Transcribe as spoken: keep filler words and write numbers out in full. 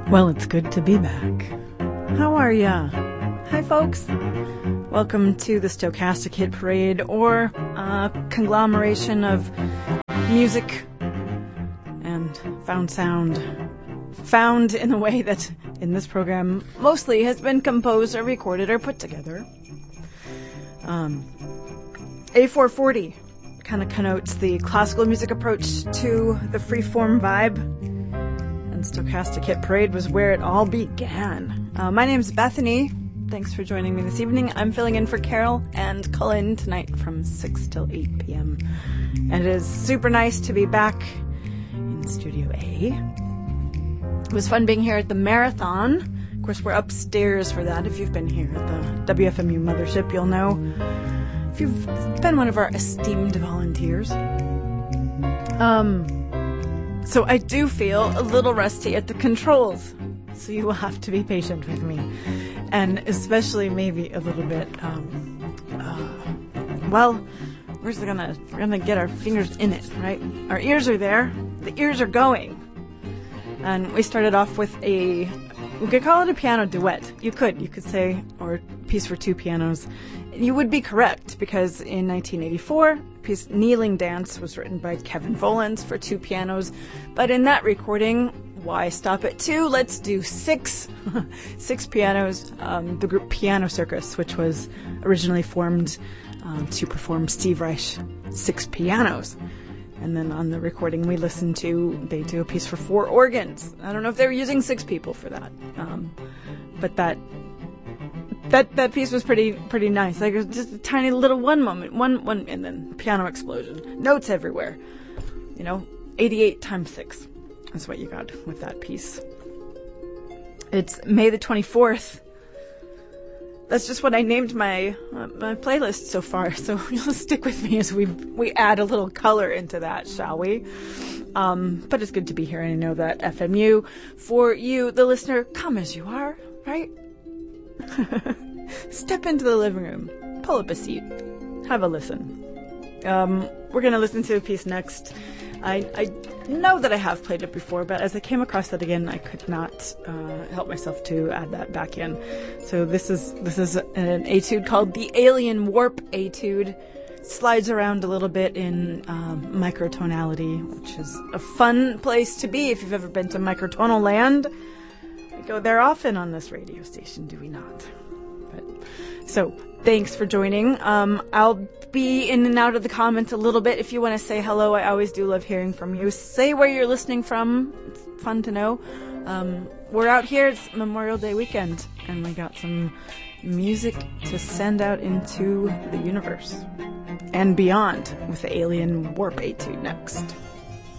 Well, it's good to be back. How are ya? Hi, folks. Welcome to the Stochastic Hit Parade, or a conglomeration of music and found sound, found in a way that, in this program, mostly has been composed or recorded or put together. Um, A four forty kind of connotes the classical music approach to the freeform vibe. And Stochastic Hit Parade was where it all began. Uh, my name's Bethany. Thanks for joining me this evening. I'm filling in for Carol and Cullen tonight from six till eight p.m. And it is super nice to be back in Studio A. It was fun being here at the Marathon. Of course, we're upstairs for that. If you've been here at the W F M U Mothership, you'll know. If you've been one of our esteemed volunteers. Um... So I do feel a little rusty at the controls, so you will have to be patient with me. And especially maybe a little bit, um, uh, well, we're just gonna, we're gonna get our fingers in it, right? Our ears are there, the ears are going. And we started off with a, we could call it a piano duet. You could, you could say, or piece for two pianos. You would be correct, because in nineteen eighty-four, piece Kneeling Dance was written by Kevin Volans for two pianos, but in that recording, why stop at two? Let's do six, six pianos. Um, the group Piano Circus, which was originally formed um, to perform Steve Reich's Six Pianos. And then on the recording we listened to, they do a piece for four organs. I don't know if they were using six people for that, um, but that That that piece was pretty pretty nice. Like, it was just a tiny little one moment, one one, and then piano explosion, notes everywhere. You know, eighty-eight times six is what you got with that piece. It's May the twenty-fourth. That's just what I named my uh, my playlist so far. So you'll stick with me as we we add a little color into that, shall we? Um, but it's good to be here, and I know that F M U, for you, the listener, come as you are, right? Step into the living room, pull up a seat, have a listen. Um, we're going to listen to a piece next. I, I know that I have played it before, but as I came across that again, I could not uh, help myself to add that back in. So this is this is an etude called the Alien Warp Etude. Slides around a little bit in um, microtonality, which is a fun place to be if you've ever been to Microtonal Land. We go there often on this radio station, do we not? But, so, thanks for joining. Um, I'll be in and out of the comments a little bit. If you want to say hello, I always do love hearing from you. Say where you're listening from. It's fun to know. Um, we're out here. It's Memorial Day weekend, and we got some music to send out into the universe and beyond with the Alien Warp Etude next.